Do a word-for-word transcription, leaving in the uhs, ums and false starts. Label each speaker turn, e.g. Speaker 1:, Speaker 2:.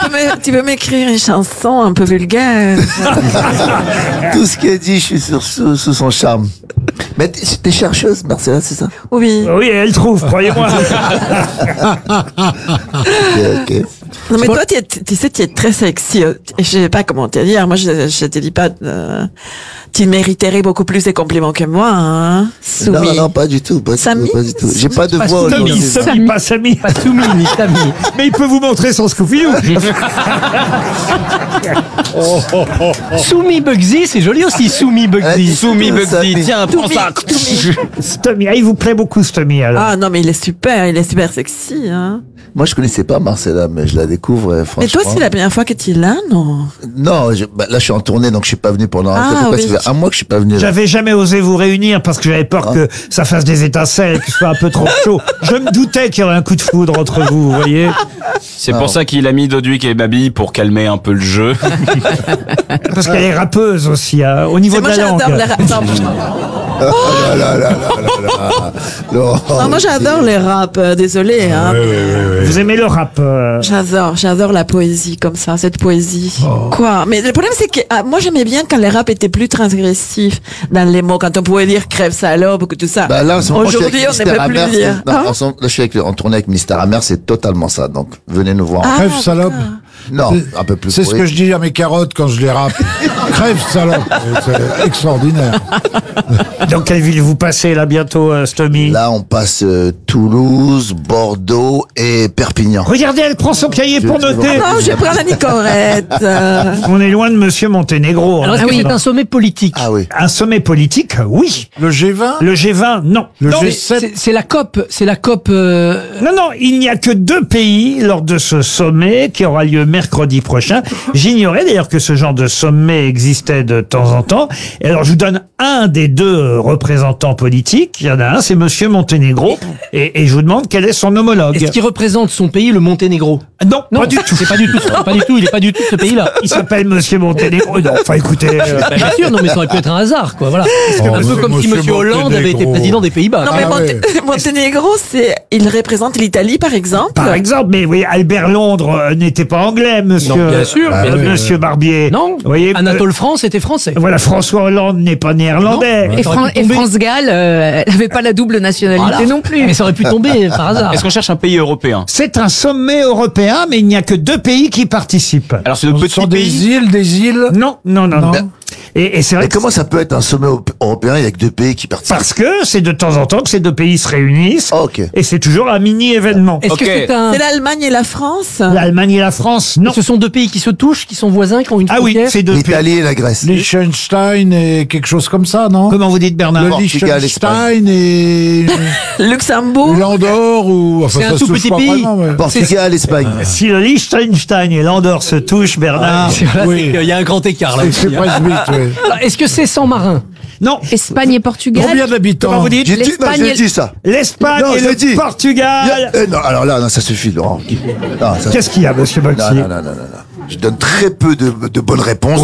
Speaker 1: peux me- tu peux m'écrire une chanson un peu vulgaire.
Speaker 2: Tout ce qu'elle dit, je suis sur, sous, sous son charme. Mais t'es t'es chercheuse, Marcella, c'est ça?
Speaker 1: Oui.
Speaker 3: Oui, elle trouve, croyez-moi.
Speaker 2: Ok, ok.
Speaker 1: Non, mais toi, tu, es- tu sais, tu es très sexy. Je sais pas comment te dire. Moi, je, je te dis pas, euh, tu mériterais beaucoup plus de compliments que moi, hein. Soumi.
Speaker 2: Non, non, non, pas du tout, pas du
Speaker 1: Samy
Speaker 2: tout, pas du tout. J'ai pas de
Speaker 4: Pas
Speaker 2: voix.
Speaker 3: Samy,
Speaker 2: aujourd'hui.
Speaker 3: Samy, pas Samy.
Speaker 4: Pas Soumi, ni Samy.
Speaker 3: Mais il peut vous montrer son Scooby-Doo.
Speaker 4: Soumi Bugsy, c'est joli aussi, Soumi Bugsy.
Speaker 5: Soumi Bugsy,
Speaker 2: Samy.
Speaker 5: tiens, prends ça.
Speaker 3: Stomy, ah, il vous plaît beaucoup, Stomy, alors.
Speaker 1: Ah, non, mais il est super, il est super sexy, hein.
Speaker 2: Moi, je connaissais pas Marcella, mais je la découvre, euh, franchement.
Speaker 1: Mais toi, c'est la première fois que tu es là, non?
Speaker 2: Non, je, bah, là, je suis en tournée, donc je suis pas venu pendant
Speaker 1: Ah,
Speaker 2: à peu près,
Speaker 1: oui.
Speaker 2: ça fait un mois que je suis pas venu là.
Speaker 3: J'avais jamais osé vous réunir parce que j'avais peur que ça fasse des étincelles, que ce soit un peu trop chaud. Je me doutais qu'il y aurait un coup de foudre entre vous, vous voyez.
Speaker 5: C'est pour ça qu'il a mis Doduic et Babi pour calmer un peu le jeu.
Speaker 3: Parce qu'elle est rappeuse aussi, hein, au niveau
Speaker 1: C'est
Speaker 3: de
Speaker 1: moi,
Speaker 3: la langue.
Speaker 1: j'adore les rap. Non,
Speaker 2: Oh là là là là là là. Non.
Speaker 1: non, moi, j'adore les rap, euh, désolé, hein.
Speaker 3: Vous aimez le rap euh,
Speaker 1: J'adore, j'adore la poésie comme ça, cette poésie.
Speaker 3: Oh.
Speaker 1: Quoi? Mais le problème, c'est que ah, moi, j'aimais bien quand les rap étaient plus transgressifs dans les mots, quand on pouvait dire crève salope ou tout ça.
Speaker 2: Bah là, en ce moment, je suis
Speaker 1: aujourd'hui,
Speaker 2: avec
Speaker 1: on ne
Speaker 2: Mystère
Speaker 1: peut plus
Speaker 2: Amer,
Speaker 1: le dire.
Speaker 2: c'est- non,
Speaker 1: Hein?
Speaker 2: en ce moment, là, je suis avec, en tournée avec Mystère Amer, c'est totalement ça. Donc, venez nous voir.
Speaker 1: Ah,
Speaker 6: Crève salope.
Speaker 2: Non, un peu plus.
Speaker 6: C'est ce que je dis à mes carottes quand je les râpe. Crève salope. C'est extraordinaire.
Speaker 3: Dans quelle ville vous passez là bientôt, euh, Stomy?
Speaker 2: Là, on passe euh, Toulouse, Bordeaux et Perpignan.
Speaker 3: Regardez, elle prend son cahier pour
Speaker 2: Je- je-
Speaker 3: noter.
Speaker 1: Non, je prends la Nicorette. Euh,
Speaker 3: On est loin de Monsieur Monténégro.
Speaker 4: Alors,
Speaker 3: hein.
Speaker 4: est-ce que c'est un sommet politique?
Speaker 2: Ah oui.
Speaker 3: Un sommet politique, oui.
Speaker 6: Le G vingt.
Speaker 3: Le G vingt, non.
Speaker 6: Le
Speaker 3: non,
Speaker 6: G
Speaker 3: mais-
Speaker 6: sept.
Speaker 4: C'est c'est la COP, c'est la COP. euh,
Speaker 3: non, non, il n'y a que deux pays lors de ce sommet qui aura lieu mercredi prochain. J'ignorais d'ailleurs que ce genre de sommet existait de temps en temps. Et alors, je vous donne un des deux représentants politiques. Il y en a un, c'est Monsieur Monténégro. Et, et je vous demande quel est son homologue.
Speaker 4: Est-ce qu'il représente son pays, le Monténégro?
Speaker 3: Non,
Speaker 4: Non,
Speaker 3: pas du tout.
Speaker 4: C'est pas du tout, ça. Pas du tout. Il est pas du tout de ce pays-là.
Speaker 3: Il s'appelle Monsieur Monténégro. Non, enfin, écoutez. euh,
Speaker 4: Bah, bien sûr, non, mais ça aurait pu être un hasard, quoi. Voilà.
Speaker 6: Oh,
Speaker 4: un peu
Speaker 6: monsieur-
Speaker 4: comme si
Speaker 6: monsieur
Speaker 4: Monsieur Hollande avait été
Speaker 6: Monténégro.
Speaker 4: président des Pays-Bas.
Speaker 1: non,
Speaker 4: quoi.
Speaker 1: mais
Speaker 6: Ah
Speaker 1: Monte-
Speaker 6: ouais.
Speaker 1: Monténégro, c'est, il représente l'Italie, par exemple.
Speaker 3: Par exemple, mais oui, Albert Londres euh, n'était pas anglais, monsieur.
Speaker 4: Non, bien sûr,
Speaker 3: euh,
Speaker 4: bien sûr.
Speaker 3: monsieur Barbier.
Speaker 4: Non.
Speaker 3: Vous voyez,
Speaker 4: Anatole France était français.
Speaker 3: euh, voilà, François Hollande n'est pas néerlandais.
Speaker 4: Non.
Speaker 7: Et,
Speaker 4: Ça aurait
Speaker 7: Fran-
Speaker 4: pu
Speaker 7: et
Speaker 4: tomber.
Speaker 7: France Gall, euh, elle n'avait pas la double nationalité
Speaker 4: Voilà.
Speaker 7: non plus.
Speaker 4: Mais ça aurait pu tomber par hasard.
Speaker 5: Est-ce qu'on cherche un pays européen?
Speaker 3: C'est un sommet européen, mais il n'y a que deux pays qui participent.
Speaker 5: Alors c'est de
Speaker 6: Ce
Speaker 5: petits
Speaker 6: sont des
Speaker 5: pays.
Speaker 6: îles, des îles.
Speaker 3: Non, non, non, non.
Speaker 6: Non.
Speaker 3: Et, et c'est vrai
Speaker 2: Mais
Speaker 3: que
Speaker 2: comment ça peut être un sommet au- européen avec deux pays qui participent?
Speaker 3: parce que c'est de temps en temps que ces deux pays se réunissent.
Speaker 2: Ah, ok.
Speaker 3: Et c'est toujours un mini-événement.
Speaker 4: Est-ce
Speaker 5: Ok.
Speaker 4: que c'est un...
Speaker 1: C'est l'Allemagne et la France.
Speaker 3: L'Allemagne et la France, non.
Speaker 4: Ce sont deux pays qui se touchent, qui sont voisins, qui ont une
Speaker 3: Ah oui,
Speaker 4: frontière.
Speaker 3: c'est deux pays.
Speaker 2: L'Italie et la Grèce.
Speaker 6: Liechtenstein et quelque chose comme ça, non?
Speaker 3: Comment vous dites, Bernard?
Speaker 6: Le
Speaker 2: Portugal,
Speaker 6: Liechtenstein et
Speaker 1: Luxembourg.
Speaker 6: l'Andorre ou enfin
Speaker 4: C'est un
Speaker 6: ça se
Speaker 4: tout
Speaker 6: touche
Speaker 4: petit
Speaker 6: pas
Speaker 4: pays.
Speaker 6: vraiment, mais-
Speaker 2: Portugal, Espagne.
Speaker 3: Si le Liechtenstein et l'Andorre se touchent, Bernard.
Speaker 4: Là,
Speaker 6: Oui.
Speaker 4: c'est qu'il y a un grand écart là
Speaker 6: C'est
Speaker 4: aussi.
Speaker 6: c'est
Speaker 4: hein.
Speaker 6: presque vite, oui.
Speaker 4: Alors, est-ce que c'est sans marin?
Speaker 3: Non.
Speaker 7: Espagne et Portugal.
Speaker 6: Combien d'habitants?
Speaker 3: Comment vous dites?
Speaker 2: J'ai dit, non,
Speaker 7: L'Espagne
Speaker 2: j'ai
Speaker 7: et-
Speaker 2: dit ça.
Speaker 3: L'Espagne
Speaker 2: Non,
Speaker 3: et
Speaker 2: je l'ai
Speaker 3: le
Speaker 2: dit.
Speaker 3: Portugal.
Speaker 2: Eh, non, alors là, non, ça suffit, Laurent. Non, ça
Speaker 3: Qu'est-ce qu'il y a, monsieur
Speaker 2: Non,
Speaker 3: Boxy?
Speaker 2: non, non, non, non, non. Je donne très peu de, de bonnes réponses.